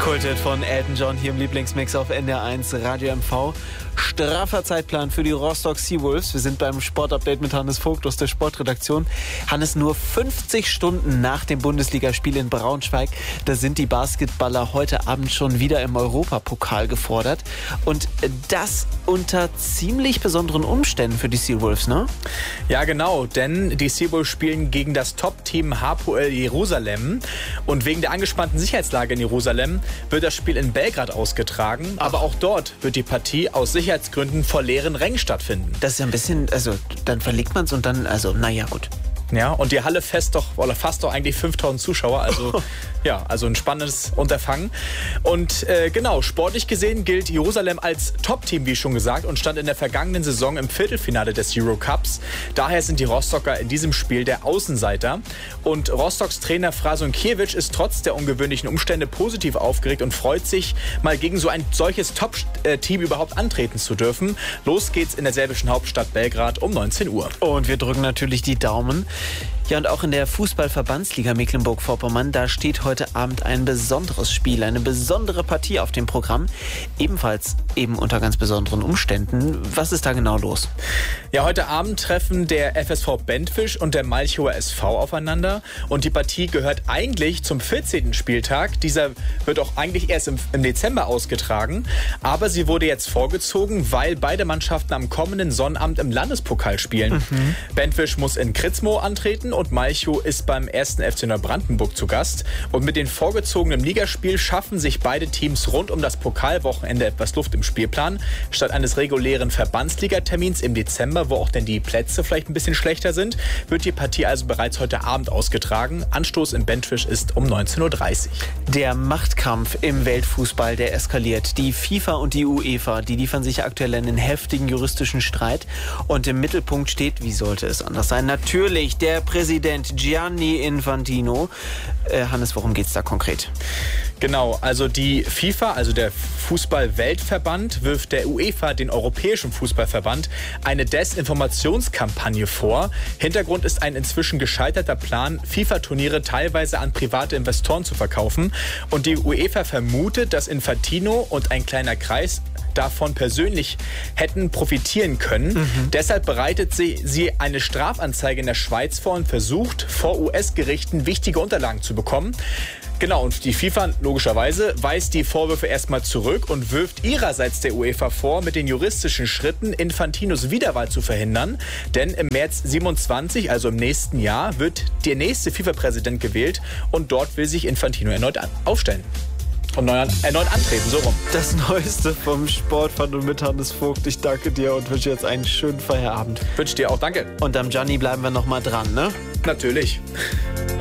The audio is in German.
Kulthit von Elton John hier im Lieblingsmix auf NDR1 Radio MV. Straffer Zeitplan für die Rostock Seawolves. Wir sind beim Sportupdate mit Hannes Vogt aus der Sportredaktion. Hannes, nur 50 Stunden nach dem Bundesligaspiel in Braunschweig, da sind die Basketballer heute Abend schon wieder im Europapokal gefordert. Und das unter ziemlich besonderen Umständen für die Seawolves, ne? Ja, genau, denn die Seawolves spielen gegen das Top-Team Hapoel Jerusalem. Und wegen der angespannten Sicherheitslage in Jerusalem wird das Spiel in Belgrad ausgetragen. Aber auch dort wird die Partie aus Sicherheitsgründen vor leeren Rängen stattfinden. Das ist ja ein bisschen, dann verlegt man es und dann, naja, gut. Ja, und die Halle fasst doch eigentlich 5000 Zuschauer, also ja, also ein spannendes Unterfangen. Und genau, sportlich gesehen gilt Jerusalem als Top-Team, wie schon gesagt, und stand in der vergangenen Saison im Viertelfinale des Eurocups. Daher sind die Rostocker in diesem Spiel der Außenseiter. Und Rostocks Trainer Frason Kiewicz ist trotz der ungewöhnlichen Umstände positiv aufgeregt und freut sich, mal gegen so ein solches Top-Team überhaupt antreten zu dürfen. Los geht's in der serbischen Hauptstadt Belgrad um 19 Uhr. Und wir drücken natürlich die Daumen. Ja, und auch in der Fußball-Verbandsliga Mecklenburg-Vorpommern, da steht heute Abend ein besonderes Spiel, eine besondere Partie auf dem Programm. Ebenfalls eben unter ganz besonderen Umständen. Was ist da genau los? Ja, heute Abend treffen der FSV Bentfisch und der Malchower SV aufeinander. Und die Partie gehört eigentlich zum 14. Spieltag. Dieser wird auch eigentlich erst im Dezember ausgetragen. Aber sie wurde jetzt vorgezogen, weil beide Mannschaften am kommenden Sonnabend im Landespokal spielen. Bentfisch muss in Kritzmo antreten und Malchow ist beim 1. FC Neubrandenburg zu Gast. Und mit dem vorgezogenen Ligaspiel schaffen sich beide Teams rund um das Pokalwochenende etwas Luft im Spielplan. Statt eines regulären Verbandsligatermins im Dezember, wo auch denn die Plätze vielleicht ein bisschen schlechter sind, wird die Partie also bereits heute Abend ausgetragen. Anstoß in Bentfisch ist um 19.30 Uhr. Der Machtkampf im Weltfußball, der eskaliert. Die FIFA und die UEFA, die liefern sich aktuell einen heftigen juristischen Streit. Und im Mittelpunkt steht, wie sollte es anders sein, natürlich der Präsident Gianni Infantino. Hannes, worum geht es da konkret? Genau, also die FIFA, also der Fußball-Weltverband, wirft der UEFA, den Europäischen Fußballverband, eine Desinformationskampagne vor. Hintergrund ist ein inzwischen gescheiterter Plan, FIFA-Turniere teilweise an private Investoren zu verkaufen. Und die UEFA vermutet, dass Infantino und ein kleiner Kreis davon persönlich hätten profitieren können. Deshalb bereitet sie eine Strafanzeige in der Schweiz vor und versucht, vor US-Gerichten wichtige Unterlagen zu bekommen. Genau, und die FIFA logischerweise weist die Vorwürfe erstmal zurück und wirft ihrerseits der UEFA vor, mit den juristischen Schritten Infantinos Wiederwahl zu verhindern. Denn im März 27, also im nächsten Jahr, wird der nächste FIFA-Präsident gewählt und dort will sich Infantino erneut aufstellen. Und erneut antreten, so rum. Das Neueste vom Sport von und mit Hannes Vogt. Ich danke dir und wünsche jetzt einen schönen Feierabend. Wünsche dir auch, danke. Und am Gianni bleiben wir noch mal dran, ne? Natürlich.